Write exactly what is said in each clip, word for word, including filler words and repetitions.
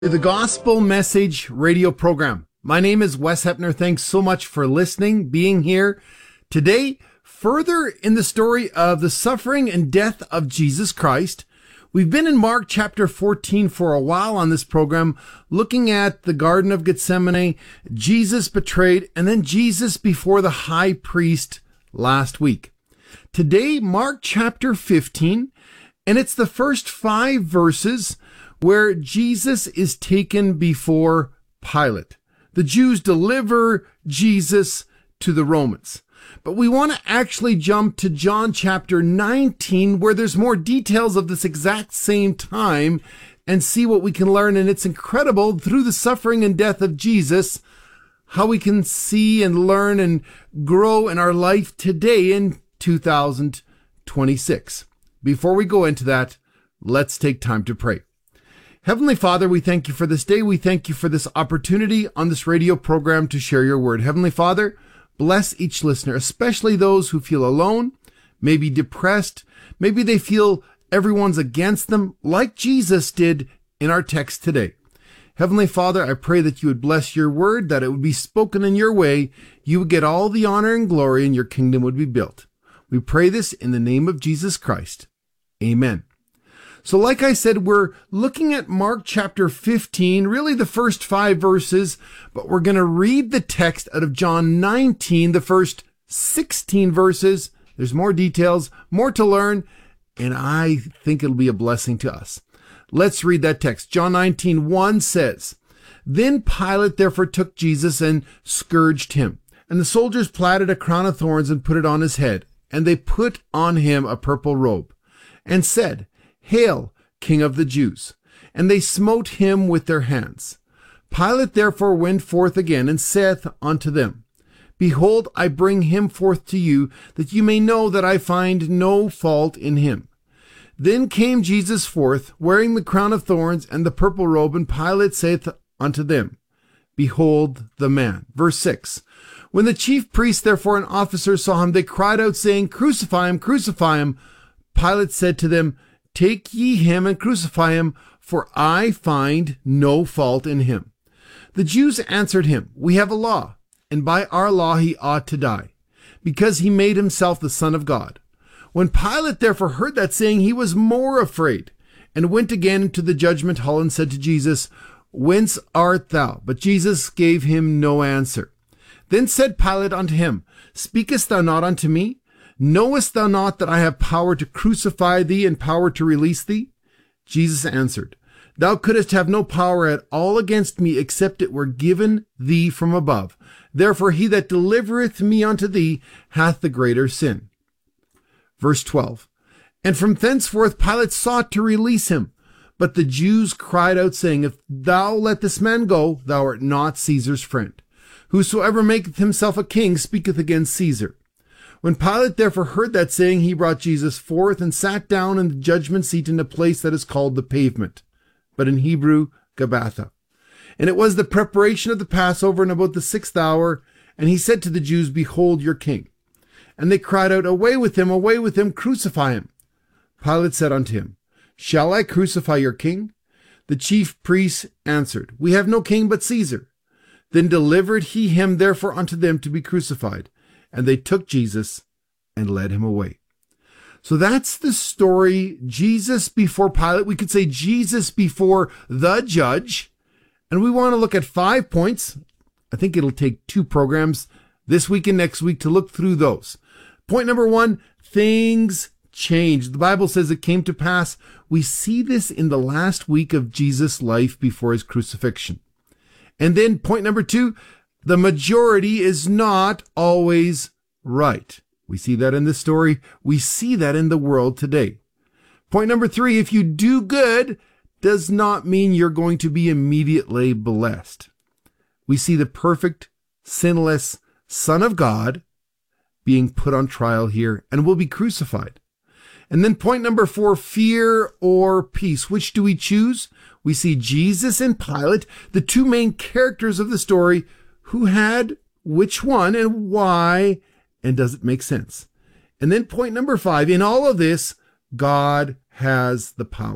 The Gospel Message radio program. My name is Wes Hepner. Thanks so much for listening, being here. Today, further in the story of the suffering and death of Jesus Christ. We've been in Mark chapter fourteen for a while on this program, looking at the Garden of Gethsemane, Jesus betrayed, and then Jesus before the high priest last week. Today, Mark chapter fifteen, and it's the first five verses where Jesus is taken before Pilate. The Jews deliver Jesus to the Romans. But we want to actually jump to John chapter nineteen, where there's more details of this exact same time, and see what we can learn. And it's incredible, through the suffering and death of Jesus, how we can see and learn and grow in our life today in two thousand twenty-six. Before we go into that, let's take time to pray. Heavenly Father, we thank you for this day. We thank you for this opportunity on this radio program to share your word. Heavenly Father, bless each listener, especially those who feel alone, maybe depressed, maybe they feel everyone's against them, like Jesus did in our text today. Heavenly Father, I pray that you would bless your word, that it would be spoken in your way, you would get all the honor and glory, and your kingdom would be built. We pray this in the name of Jesus Christ. Amen. So like I said, we're looking at Mark chapter fifteen, really the first five verses, but we're going to read the text out of John nineteen, the first sixteen verses. There's more details, more to learn, and I think it'll be a blessing to us. Let's read that text. John nineteen, one says, "Then Pilate therefore took Jesus and scourged him. And the soldiers platted a crown of thorns and put it on his head. And they put on him a purple robe, and said, 'Hail, King of the Jews!' And they smote him with their hands. Pilate therefore went forth again, and saith unto them, Behold, I bring him forth to you, that you may know that I find no fault in him. Then came Jesus forth, wearing the crown of thorns and the purple robe, and Pilate saith unto them, Behold the man." Verse six, "When the chief priests therefore and officers saw him, they cried out, saying, Crucify him, crucify him. Pilate said to them, Take ye him and crucify him, for I find no fault in him. The Jews answered him, We have a law, and by our law he ought to die, because he made himself the Son of God. When Pilate therefore heard that saying, he was more afraid, and went again into the judgment hall, and said to Jesus, Whence art thou? But Jesus gave him no answer. Then said Pilate unto him, Speakest thou not unto me? Knowest thou not that I have power to crucify thee and power to release thee? Jesus answered, Thou couldst have no power at all against me, except it were given thee from above. Therefore he that delivereth me unto thee hath the greater sin." Verse twelve, "And from thenceforth Pilate sought to release him. But the Jews cried out, saying, If thou let this man go, thou art not Caesar's friend. Whosoever maketh himself a king speaketh against Caesar. When Pilate therefore heard that saying, he brought Jesus forth and sat down in the judgment seat in a place that is called the Pavement, but in Hebrew, Gabbatha. And it was the preparation of the Passover, and about the sixth hour, and he said to the Jews, Behold your king. And they cried out, Away with him, away with him, crucify him. Pilate said unto him, Shall I crucify your king? The chief priests answered, We have no king but Caesar. Then delivered he him therefore unto them to be crucified. And they took Jesus and led him away." So that's the story. Jesus before Pilate. We could say Jesus before the judge. And we want to look at five points. I think it'll take two programs this week and next week to look through those. Point number one, things changed. The Bible says it came to pass. We see this in the last week of Jesus' life before his crucifixion. And then point number two, the majority is not always right. We see that in this story. We see that in the world today. Point number three, if you do good, does not mean you're going to be immediately blessed. We see the perfect, sinless Son of God being put on trial here and will be crucified. And then point number four, fear or peace. Which do we choose? We see Jesus and Pilate, the two main characters of the story, who had which one and why, and does it make sense? And then point number five, in all of this, God has the power.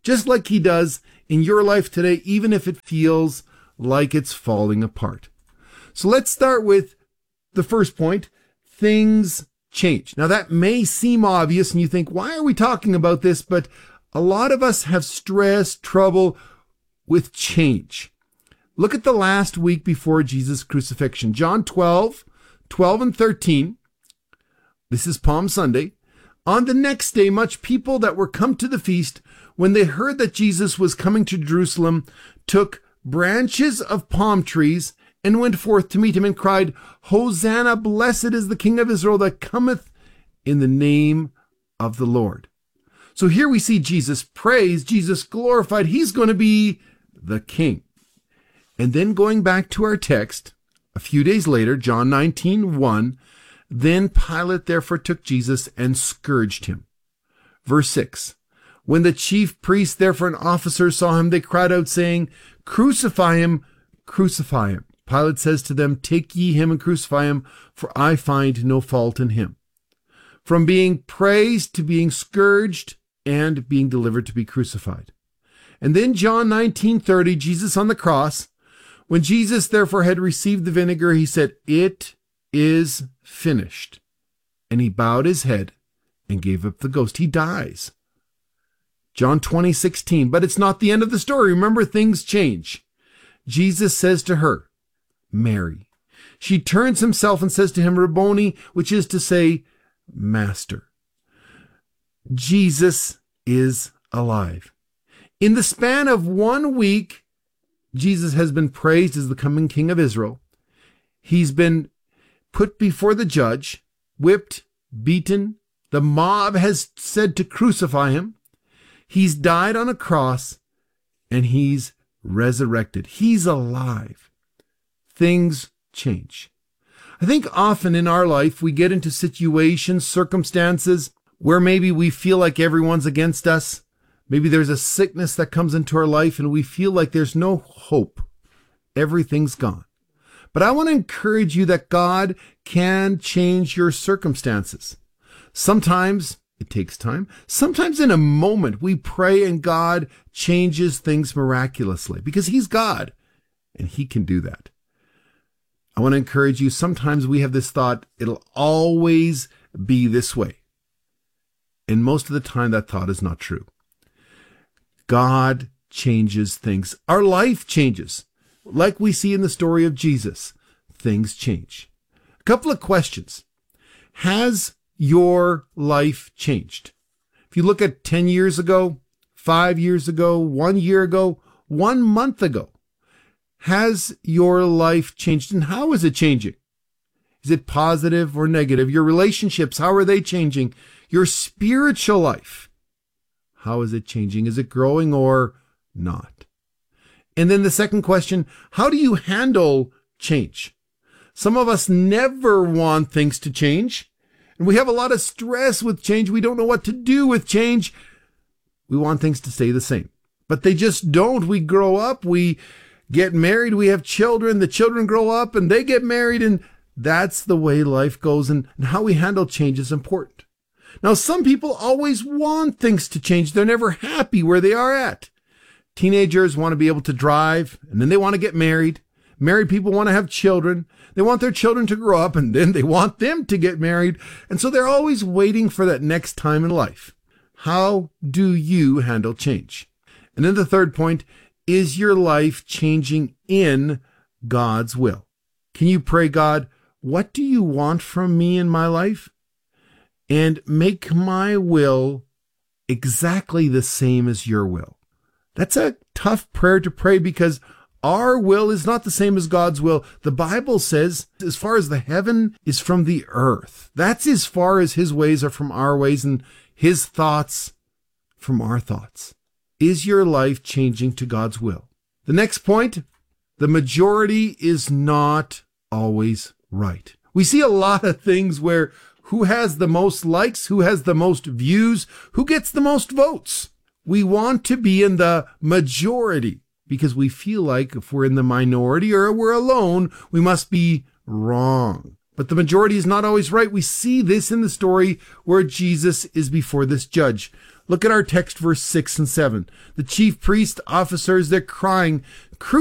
just like he does in your life today, even if it feels like it's falling apart. So let's start with the first point, things change. Now that may seem obvious and you think, why are we talking about this? But a lot of us have stress, trouble with change. Look at the last week before Jesus' crucifixion. John twelve, twelve and thirteen. This is Palm Sunday. On the next day, much people that were come to the feast, when they heard that Jesus was coming to Jerusalem, took branches of palm trees and went forth to meet him and cried, Hosanna, blessed is the King of Israel that cometh in the name of the Lord. So here we see Jesus praised, Jesus glorified. He's going to be the King. And then going back to our text, a few days later, John nineteen, one, then Pilate therefore took Jesus and scourged him. Verse six, when the chief priests therefore and officers saw him, they cried out, saying, Crucify him, crucify him. Pilate says to them, Take ye him and crucify him, for I find no fault in him. From being praised to being scourged and being delivered to be crucified. And then John nineteen thirty, Jesus on the cross. When Jesus therefore had received the vinegar, he said, It is finished. And he bowed his head and gave up the ghost. He dies. John twenty, sixteen. But it's not the end of the story. Remember, things change. Jesus says to her, Mary. She turns himself and says to him, Rabboni, which is to say, Master. Jesus is alive. In the span of one week, Jesus has been praised as the coming King of Israel. He's been put before the judge, whipped, beaten. The mob has said to crucify him. He's died on a cross, and he's resurrected. He's alive. Things change. I think often in our life, we get into situations, circumstances, where maybe we feel like everyone's against us. Maybe there's a sickness that comes into our life and we feel like there's no hope. Everything's gone. But I want to encourage you that God can change your circumstances. Sometimes it takes time. Sometimes in a moment we pray and God changes things miraculously because he's God and he can do that. I want to encourage you. Sometimes we have this thought, it'll always be this way. And most of the time that thought is not true. God changes things. Our life changes. Like we see in the story of Jesus, things change. A couple of questions. Has your life changed? If you look at ten years ago, five years ago, one year ago, one month ago, has your life changed? And how is it changing? Is it positive or negative? Your relationships, how are they changing? Your spiritual life, how is it changing? Is it growing or not? And then the second question, how do you handle change? Some of us never want things to change, and we have a lot of stress with change. We don't know what to do with change. We want things to stay the same, but they just don't. We grow up, we get married, we have children, the children grow up and they get married, and that's the way life goes, and how we handle change is important. Now, some people always want things to change. They're never happy where they are at. Teenagers want to be able to drive, and then they want to get married. Married people want to have children. They want their children to grow up, and then they want them to get married. And so they're always waiting for that next time in life. How do you handle change? And then the third point, is your life changing in God's will? Can you pray, God, what do you want from me in my life? And make my will exactly the same as your will. That's a tough prayer to pray because our will is not the same as God's will. The Bible says, as far as the heaven is from the earth, that's as far as his ways are from our ways and his thoughts from our thoughts. Is your life changing to God's will? The next point, the majority is not always right. We see a lot of things where who has the most likes, who has the most views, who gets the most votes. We want to be in the majority because we feel like if we're in the minority or we're alone, we must be wrong. But the majority is not always right. We see this in the story where Jesus is before this judge. Look at our text, verse six and seven. The chief priest officers, they're crying,